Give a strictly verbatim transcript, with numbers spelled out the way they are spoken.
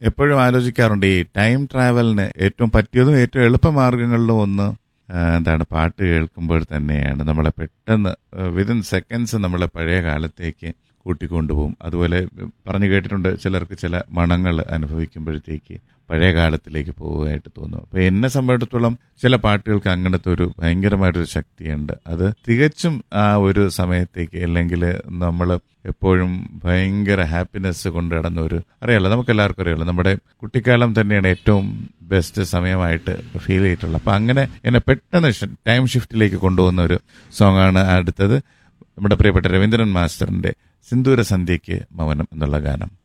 എപ്പോഴും ആലോചിക്കാറുണ്ട് ഈ ടൈം ട്രാവലിന് ഏറ്റവും പറ്റിയതും ഏറ്റവും എളുപ്പമാർഗങ്ങളിലും ഒന്ന് ആ, എന്താണ് പാട്ട് കേൾക്കുമ്പോൾ തന്നെയാണ്. നമ്മളെ പെട്ടെന്ന് വിതിൻ സെക്കൻഡ്സ് നമ്മളെ പഴയ കാലത്തേക്ക് കൂട്ടിക്കൊണ്ടുപോകും. അതുപോലെ പറഞ്ഞു കേട്ടിട്ടുണ്ട്, ചിലർക്ക് ചില മണങ്ങൾ അനുഭവിക്കുമ്പോഴത്തേക്ക് പഴയ കാലത്തിലേക്ക് പോവുകയായിട്ട് തോന്നും. അപ്പോൾ എന്നെ സംബന്ധിച്ചിടത്തോളം ചില പാട്ടുകൾക്ക് അങ്ങനത്തെ ഒരു ഭയങ്കരമായിട്ടൊരു ശക്തിയുണ്ട്. അത് തികച്ചും ആ ഒരു സമയത്തേക്ക്, അല്ലെങ്കിൽ നമ്മൾ എപ്പോഴും ഭയങ്കര ഹാപ്പിനെസ് കൊണ്ട് നടന്ന ഒരു, അറിയാലോ, നമുക്ക് എല്ലാവർക്കും അറിയാലോ, നമ്മുടെ കുട്ടിക്കാലം തന്നെയാണ് ഏറ്റവും ബെസ്റ്റ് സമയമായിട്ട് ഫീൽ ചെയ്തിട്ടുള്ളത്. അപ്പം അങ്ങനെ എന്നെ പെട്ടെന്ന് ടൈം ഷിഫ്റ്റിലേക്ക് കൊണ്ടുപോകുന്ന ഒരു സോങ്ങാണ് അടുത്തത്. നമ്മുടെ പ്രിയപ്പെട്ട രവീന്ദ്രൻ മാസ്റ്ററിന്റെ സിന്ദൂര സന്ധ്യയ്ക്ക് മൗനം എന്നുള്ള ഗാനം.